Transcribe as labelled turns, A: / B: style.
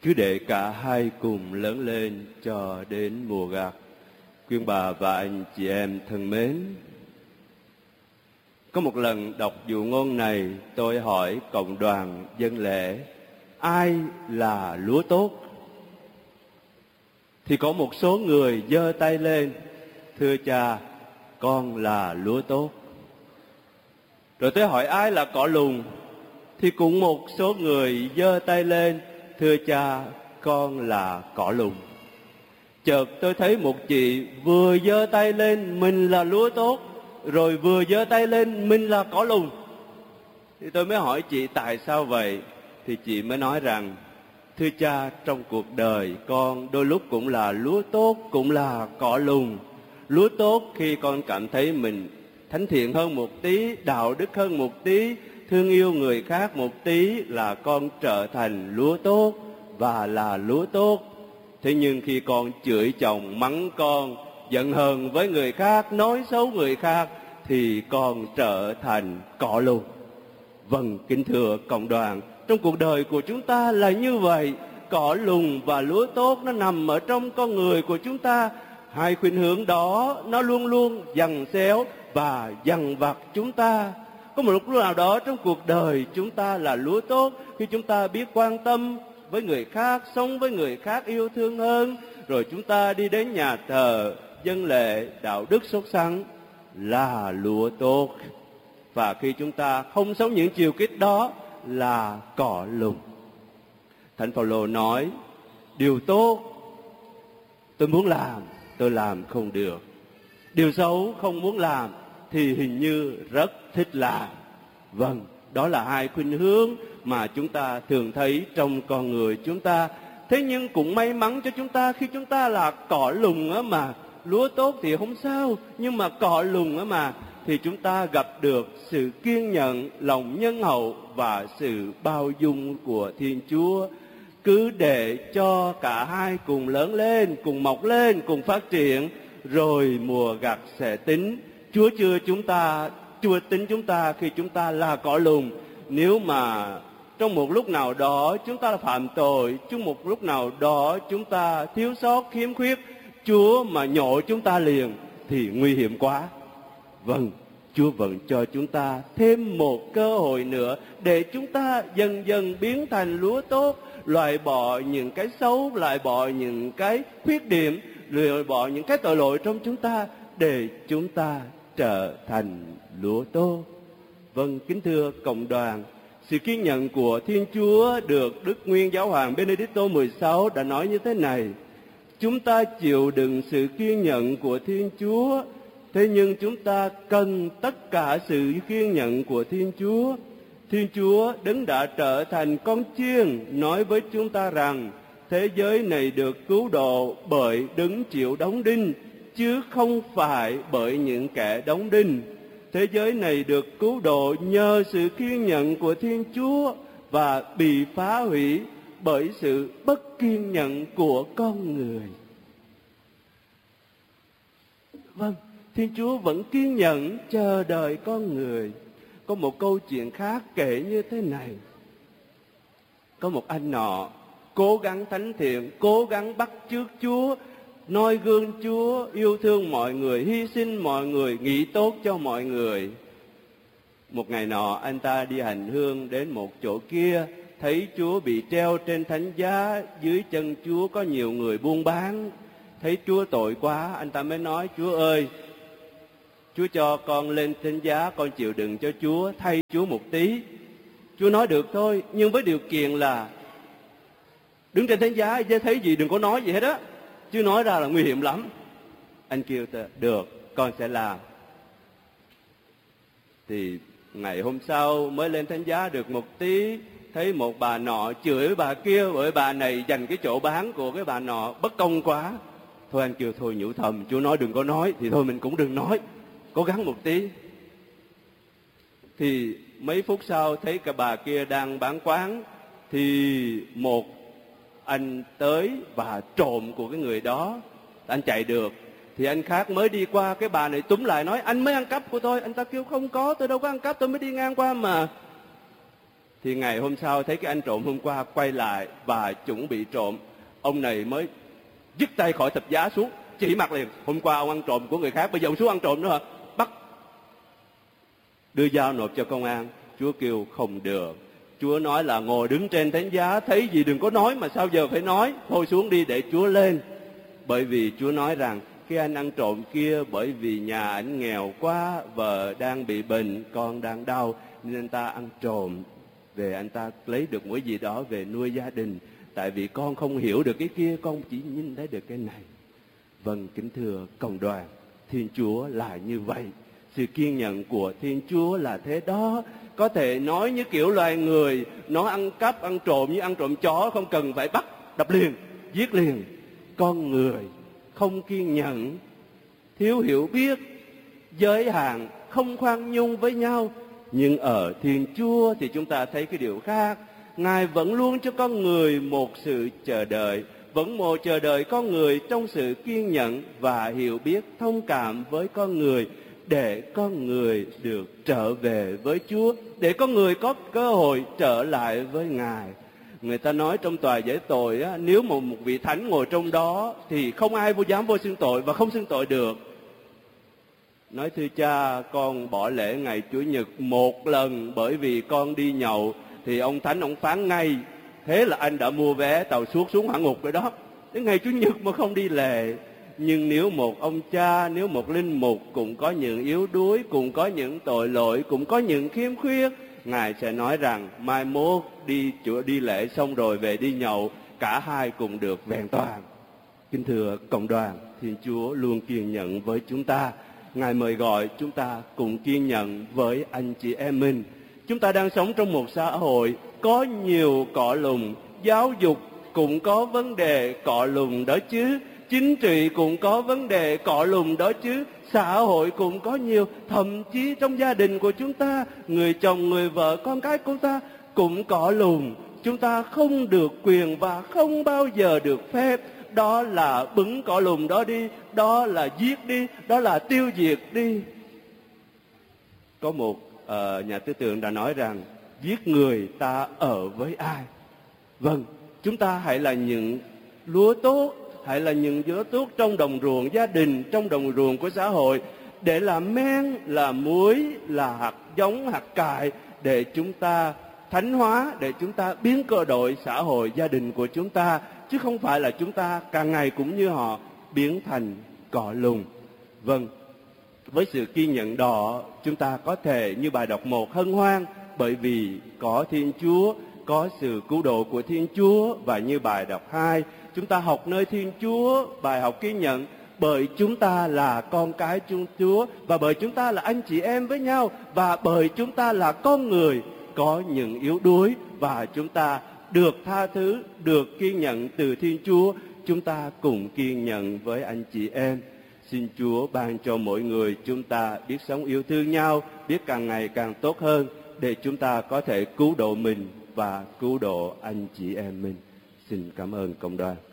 A: Cứ để cả hai cùng lớn lên cho đến mùa gặt. Quý bà và anh chị em thân mến, có một lần đọc dụ ngôn này, tôi hỏi cộng đoàn dân lễ, ai là lúa tốt? Thì có một số người giơ tay lên, thưa cha, con là lúa tốt. Rồi tôi hỏi ai là cỏ lùn? Thì cũng một số người giơ tay lên, thưa cha, con là cỏ lùn. Chợt tôi thấy một chị vừa giơ tay lên mình là lúa tốt, rồi vừa giơ tay lên mình là cỏ lùn. Thì tôi mới hỏi chị tại sao vậy? Thì chị mới nói rằng, thưa cha, trong cuộc đời con đôi lúc cũng là lúa tốt, cũng là cỏ lùn. Lúa tốt khi con cảm thấy mình thánh thiện hơn một tí, đạo đức hơn một tí, thương yêu người khác một tí là con trở thành lúa tốt và là lúa tốt. Thế nhưng khi con chửi chồng, mắng con, giận hờn với người khác, nói xấu người khác, thì con trở thành cỏ lùn. Vâng, kính thưa cộng đoàn, trong cuộc đời của chúng ta là như vậy. Cỏ lùn và lúa tốt nó nằm ở trong con người của chúng ta. Hai khuynh hướng đó nó luôn luôn giằng xéo và dằn vặt chúng ta. Có một lúc nào đó trong cuộc đời chúng ta là lúa tốt khi chúng ta biết quan tâm với người khác, sống với người khác yêu thương hơn. Rồi chúng ta đi đến nhà thờ, dân lễ, đạo đức sốt sắng là lúa tốt. Và khi chúng ta không sống những chiều kích đó là cỏ lùn. Thánh Phaolô nói, điều tốt tôi muốn làm, tôi làm không được. Điều xấu không muốn làm thì hình như rất thích làm. Vâng, đó là hai khuynh hướng mà chúng ta thường thấy trong con người chúng ta. Thế nhưng cũng may mắn cho chúng ta khi chúng ta là cỏ lùn á mà. Lúa tốt thì không sao, nhưng mà cỏ lùn á mà, thì chúng ta gặp được sự kiên nhẫn, lòng nhân hậu và sự bao dung của Thiên Chúa. Cứ để cho cả hai cùng lớn lên, cùng mọc lên, cùng phát triển, rồi mùa gặt sẽ tính. Chúa tính chúng ta khi chúng ta là cỏ lùn. Nếu mà trong một lúc nào đó chúng ta phạm tội, trong một lúc nào đó chúng ta thiếu sót, khiếm khuyết, Chúa mà nhổ chúng ta liền thì nguy hiểm quá. Vâng, Chúa vẫn cho chúng ta thêm một cơ hội nữa để chúng ta dần dần biến thành lúa tốt, loại bỏ những cái xấu, loại bỏ những cái khuyết điểm, loại bỏ những cái tội lỗi trong chúng ta để chúng ta trở thành lúa tốt. Vâng, kính thưa cộng đoàn, sự kiên nhẫn của Thiên Chúa được Đức Nguyên Giáo hoàng Benedicto XVI đã nói như thế này: chúng ta chịu đựng sự kiên nhẫn của Thiên Chúa, thế nhưng chúng ta cần tất cả sự kiên nhẫn của Thiên Chúa. Thiên Chúa đấng đã trở thành con chiên nói với chúng ta rằng thế giới này được cứu độ bởi đấng chịu đóng đinh, chứ không phải bởi những kẻ đóng đinh. Thế giới này được cứu độ nhờ sự kiên nhẫn của Thiên Chúa và bị phá hủy bởi sự bất kiên nhẫn của con người. Vâng, Thiên Chúa vẫn kiên nhẫn chờ đợi con người. Có một câu chuyện khác kể như thế này. Có một anh nọ cố gắng thánh thiện, cố gắng bắt chước Chúa, noi gương Chúa, yêu thương mọi người, hy sinh mọi người, nghĩ tốt cho mọi người. Một ngày nọ anh ta đi hành hương đến một chỗ kia, thấy Chúa bị treo trên thánh giá, dưới chân Chúa có nhiều người buôn bán. Thấy Chúa tội quá, anh ta mới nói: Chúa ơi, Chúa cho con lên thánh giá, con chịu đựng cho Chúa, thay Chúa một tí. Chúa nói được thôi, nhưng với điều kiện là đứng trên thánh giá chứ thấy gì đừng có nói gì hết á, chứ nói ra là nguy hiểm lắm. Anh kêu được, con sẽ làm. Thì ngày hôm sau mới lên thánh giá được một tí, thấy một bà nọ chửi bà kia bởi bà này giành cái chỗ bán của cái bà nọ, bất công quá. Thôi anh kêu thôi, nhủ thầm, Chúa nói đừng có nói thì thôi mình cũng đừng nói, cố gắng một tí. Thì mấy phút sau thấy cái bà kia đang bán quán, thì một anh tới và trộm của cái người đó. Anh chạy được thì anh khác mới đi qua, cái bà này túm lại nói: anh mới ăn cắp của tôi. Anh ta kêu không có, tôi đâu có ăn cắp, tôi mới đi ngang qua mà. Thì ngày hôm sau thấy cái anh trộm hôm qua quay lại và chuẩn bị trộm, ông này mới dứt tay khỏi thập giá xuống, chỉ mặt liền: hôm qua ông ăn trộm của người khác, bây giờ ông xuống ăn trộm nữa hả? Bắt đưa dao nộp cho công an. Chúa kêu không được. Chúa nói là ngồi đứng trên thánh giá, thấy gì đừng có nói, mà sao giờ phải nói? Thôi xuống đi để Chúa lên. Bởi vì Chúa nói rằng cái anh ăn trộm kia, bởi vì nhà ảnh nghèo quá, vợ đang bị bệnh, con đang đau, nên anh ta ăn trộm về, anh ta lấy được một gì đó về nuôi gia đình. Tại vì con không hiểu được cái kia, con chỉ nhìn thấy được cái này. Vâng, kính thưa cộng đoàn, Thiên Chúa là như vậy. Sự kiên nhẫn của Thiên Chúa là thế đó. Có thể nói như kiểu loài người, nó ăn cắp, ăn trộm như ăn trộm chó, không cần phải bắt, đập liền, giết liền. Con người không kiên nhẫn, thiếu hiểu biết, giới hạn, không khoan nhung với nhau. Nhưng ở Thiên Chúa thì chúng ta thấy cái điều khác. Ngài vẫn luôn cho con người một sự chờ đợi, vẫn một chờ đợi con người trong sự kiên nhẫn và hiểu biết, thông cảm với con người, để con người được trở về với Chúa, để con người có cơ hội trở lại với Ngài. Người ta nói trong tòa giải tội á, nếu một vị thánh ngồi trong đó thì không ai dám vô xưng tội và không xưng tội được. Nói thưa cha, con bỏ lễ ngày Chủ nhật một lần bởi vì con đi nhậu, thì ông thánh ông phán ngay: thế là anh đã mua vé tàu suốt xuống hỏa ngục rồi đó. Đến ngày Chủ nhật mà không đi lễ. Nhưng nếu một ông cha, nếu một linh mục cũng có những yếu đuối, cũng có những tội lỗi, cũng có những khiếm khuyết, Ngài sẽ nói rằng mai mốt đi lễ xong rồi về đi nhậu, cả hai cùng được vẹn toàn. Kính thưa cộng đoàn, Thiên Chúa luôn kiên nhẫn với chúng ta. Ngài mời gọi chúng ta cùng kiên nhẫn với anh chị em mình. Chúng ta đang sống trong một xã hội có nhiều cọ lùng, giáo dục cũng có vấn đề cọ lùng đó chứ, chính trị cũng có vấn đề cọ lùng đó chứ, xã hội cũng có nhiều, thậm chí trong gia đình của chúng ta, người chồng, người vợ, con cái của ta cũng cọ lùng. Chúng ta không được quyền và không bao giờ được phép, đó là bứng cọ lùng đó đi, đó là giết đi, đó là tiêu diệt đi. Có một nhà tư tưởng đã nói rằng giết người ta ở với ai? Vâng, chúng ta hãy là những lúa tốt, hãy là những dứa tốt trong đồng ruộng gia đình, trong đồng ruộng của xã hội, để làm men, là muối, là hạt giống, hạt cải, để chúng ta thánh hóa, để chúng ta biến cơ đội xã hội gia đình của chúng ta, chứ không phải là chúng ta càng ngày cũng như họ biến thành cỏ lùng. Vâng, với sự kiên nhẫn đó, chúng ta có thể như bài đọc 1 hân hoan, bởi vì có Thiên Chúa, có sự cứu độ của Thiên Chúa. Và như bài đọc 2, chúng ta học nơi Thiên Chúa, bài học kiên nhẫn, bởi chúng ta là con cái Chúa, và bởi chúng ta là anh chị em với nhau, và bởi chúng ta là con người có những yếu đuối, và chúng ta được tha thứ, được kiên nhẫn từ Thiên Chúa. Chúng ta cùng kiên nhẫn với anh chị em. Xin Chúa ban cho mỗi người chúng ta biết sống yêu thương nhau, biết càng ngày càng tốt hơn, để chúng ta có thể cứu độ mình và cứu độ anh chị em mình. Xin cảm ơn cộng đoàn.